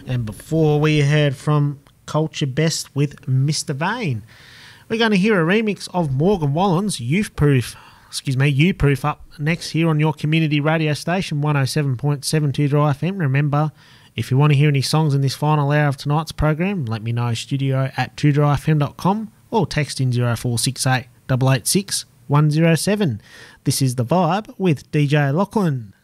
And before we heard from Culture Best with Mr. Vane, we're going to hear a remix of Morgan Wallen's You Proof up next here on your community radio station, 107.72 Dry FM. Remember, if you want to hear any songs in this final hour of tonight's program, let me know, studio@2dryfm.com or text in 0468 886 107. This is The Vibe with DJ Lachlan.